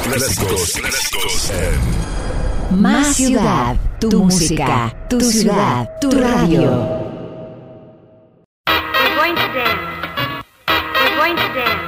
Clásicos Más ciudad, tu música, tu ciudad, tu radio. We're going to dance. We're going to dance.